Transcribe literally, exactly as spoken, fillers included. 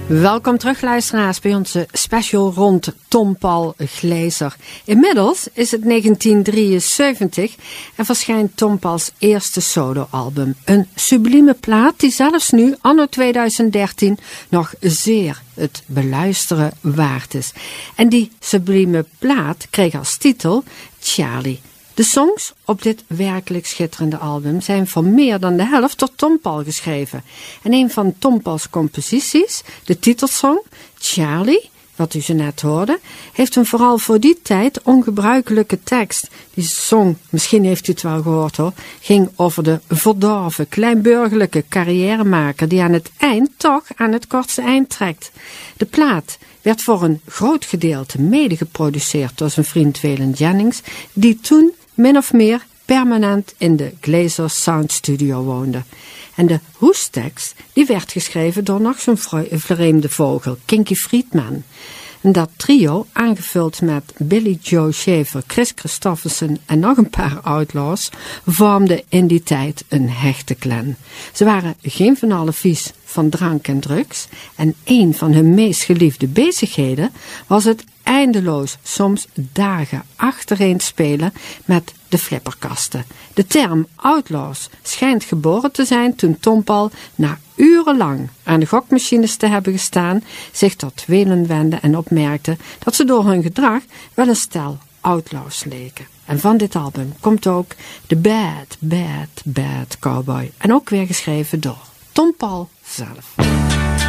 Welkom terug, luisteraars, bij onze special rond Tom Paul Gleiser. Inmiddels is het negentien drieënzeventig en verschijnt Tom Pauls eerste soloalbum. Een sublieme plaat die zelfs nu, anno tweeduizend dertien, nog zeer het beluisteren waard is. En die sublieme plaat kreeg als titel Charlie. De songs op dit werkelijk schitterende album zijn voor meer dan de helft door Tom Paul geschreven. En een van Tom Pauls composities, de titelsong, Charlie, wat u zo net hoorde, heeft een vooral voor die tijd ongebruikelijke tekst. Die song, misschien heeft u het wel gehoord hoor, ging over de verdorven, kleinburgerlijke carrièremaker die aan het eind toch aan het kortste eind trekt. De plaat werd voor een groot gedeelte mede geproduceerd door zijn vriend Waylon Jennings, die toen min of meer permanent in de Gleiser Sound Studio woonde. En de hoestekst die werd geschreven door nog zo'n vreemde vogel, Kinky Friedman. En dat trio, aangevuld met Billy Joe Shaver, Chris Christofferson en nog een paar outlaws, vormde in die tijd een hechte clan. Ze waren geen van allen vies van drank en drugs en een van hun meest geliefde bezigheden was het eindeloos, soms dagen achtereen spelen met de flipperkasten. De term outlaws schijnt geboren te zijn toen Tom Paul na urenlang aan de gokmachines te hebben gestaan, zich tot Waylon wendde en opmerkte dat ze door hun gedrag wel een stel outlaws leken. En van dit album komt ook The Bad, Bad, Bad Cowboy. En ook weer geschreven door Tom Paul zelf.